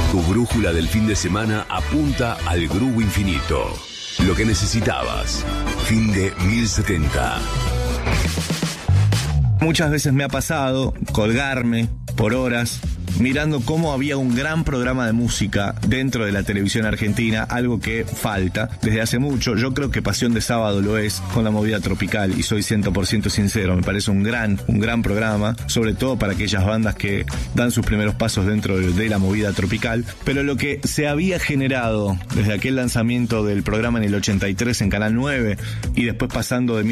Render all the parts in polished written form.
Tu brújula del fin de semana apunta al Grupo Infinito. Lo que necesitabas. Fin de 1070. Muchas veces me ha pasado colgarme por horas mirando cómo había un gran programa de música dentro de la televisión argentina, algo que falta desde hace mucho. Yo creo que Pasión de Sábado lo es con la movida tropical, y soy 100% sincero, me parece un gran programa, sobre todo para aquellas bandas que dan sus primeros pasos dentro de la movida tropical. Pero lo que se había generado desde aquel lanzamiento del programa en el 83 en Canal 9, y después pasando de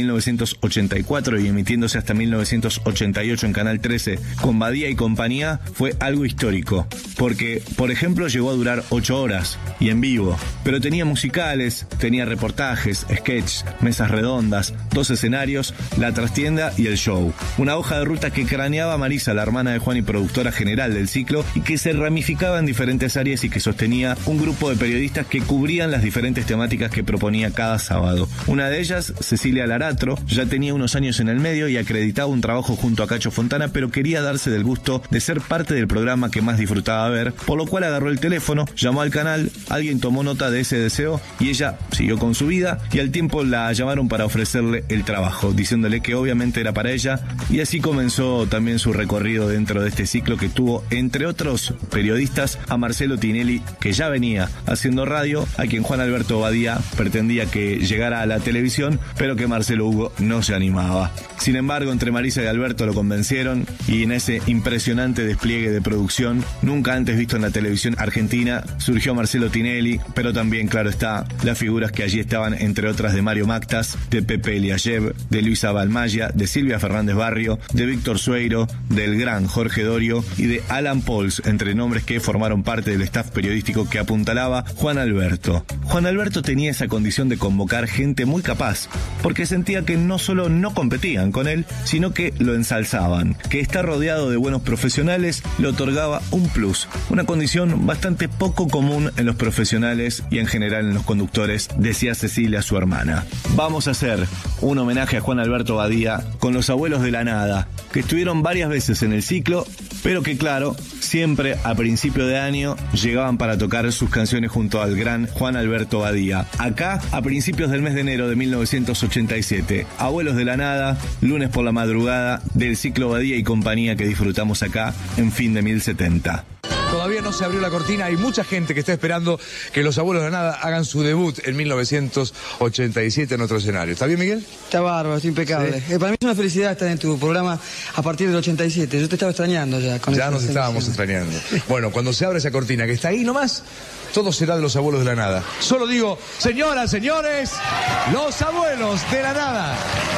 1984 y emitiéndose hasta 1988 en Canal 13 con Badía y compañía, fue algo histórico, porque, por ejemplo, llegó a durar 8 horas y en vivo, pero tenía musicales, tenía reportajes, sketches, mesas redondas, 2 escenarios, la trastienda y el show. Una hoja de ruta que craneaba Marisa, la hermana de Juan y productora general del ciclo, y que se ramificaba en diferentes áreas y que sostenía un grupo de periodistas que cubrían las diferentes temáticas que proponía cada sábado. Una de ellas, Cecilia Laratro, ya tenía unos años en el medio y acreditaba un trabajo junto a Cacho Fontana, pero quería darse del gusto de ser parte del programa que más disfrutaba ver, por lo cual agarró el teléfono, llamó al canal, alguien tomó nota de ese deseo y ella siguió con su vida, y al tiempo la llamaron para ofrecerle el trabajo, diciéndole que obviamente era para ella, y así comenzó también su recorrido dentro de este ciclo que tuvo, entre otros periodistas, a Marcelo Tinelli, que ya venía haciendo radio, a quien Juan Alberto Badía pretendía que llegara a la televisión, pero que Marcelo Hugo no se animaba. Sin embargo, entre Marisa y Alberto lo convencieron, y en ese impresionante despliegue de producción, nunca antes visto en la televisión argentina, surgió Marcelo Tinelli, pero también, claro está, las figuras que allí estaban, entre otras, de Mario Mactas, de Pepe Eliayev, de Luisa Balmaya, de Silvia Fernández Barrio, de Víctor Sueiro, del gran Jorge Dorio y de Alan Pauls, entre nombres que formaron parte del staff periodístico que apuntalaba Juan Alberto. Juan Alberto tenía esa condición de convocar gente muy capaz, porque sentía que no solo no competían con él, sino que lo ensalzaban, que estar rodeado de buenos profesionales le otorgaba un plus, una condición bastante poco común en los profesionales y en general en los conductores, decía Cecilia, su hermana. Vamos a hacer un homenaje a Juan Alberto Badía con Los Abuelos de la Nada, que estuvieron varias veces en el ciclo, pero que, claro, siempre a principio de año llegaban para tocar sus canciones junto al gran Juan Alberto Badía. Acá, a principios del mes de enero de 1987, Abuelos de la Nada, lunes por la madrugada, del ciclo Badía y compañía que disfrutamos acá en Fin de 1070. Todavía no se abrió la cortina, hay mucha gente que está esperando que Los Abuelos de la Nada hagan su debut en 1987 en otro escenario. ¿Está bien, Miguel? Está bárbaro, está impecable. ¿Sí? Para mí es una felicidad estar en tu programa a partir del 87. Yo te estaba extrañando ya. Ya nos estábamos extrañando. Bueno, cuando se abra esa cortina que está ahí nomás, todo será de Los Abuelos de la Nada. Solo digo, señoras, señores, Los Abuelos de la Nada.